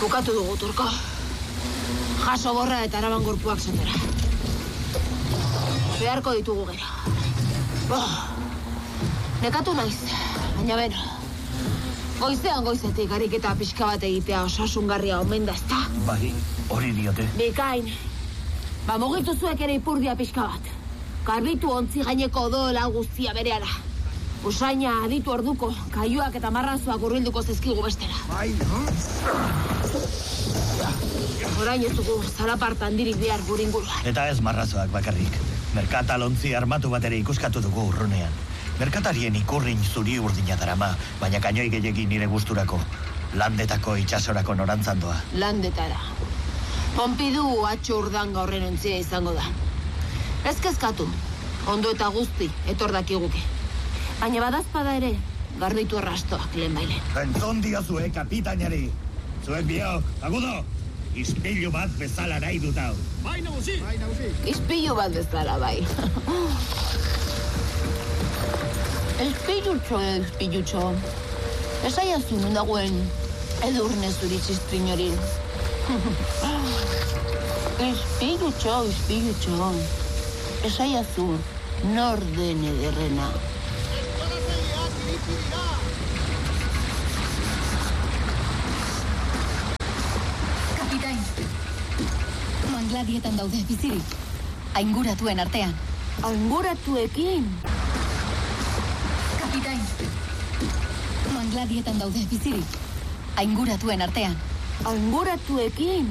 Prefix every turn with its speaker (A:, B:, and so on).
A: Bukatu dugu, Turko. Jaso borra eta araban gorpuak zendera. Beharko ditugu gero. Nekatu naiz, baina beno. Goizean goizetik ariketa pixka bat egitea osasungarria omen da, ezta?
B: Bai, hori diote.
A: Bikain. Mugitu zuek ere ipurdia pixka bat. Garbitu ontzi gaineko odola guztia berehala. Usaina aditu orduko, kaiuak eta marrazoak urbilduko zezkigu bestera.
C: Bai, no?
A: Orain ez dugu zalapartan dirik behar gure inguruan.
B: Eta ez marrazoak bakarrik. Merkatalontzi armatu bat ere ikuskatu dugu urrunean. Merkatarien ikurrin zuri urdina darama, baina kainoi gehiegi nire gusturako. Landetako itsasorako norantzan doa.
A: Landetara. Pompidu atxo urdanga horren ontzia izango da. Ez kezkatu, ondo eta guzti, etor dakiguke. Baina badazpada ere, garbitu arrastoak lehen bailen.
B: Entzon diozue, kapitainari. Zuek biok, agudo, ispilu bat bezala nahi dut hau.
C: Bai, nagusi! Bai, nagusi!
A: Ispilu bat bezala, bai. Espilutxo. Esaiazu dagoen edurne zuri txizprin hori. Espilutxo. Esaiazu nor den ederrena.
D: Kapitain, mangladietan daude bizirik. Ainguratuen artean.
A: Ainguratuekin?
D: Kapitain, mangladietan daude bizirik. Ainguratuen artean.
A: Ainguratuekin?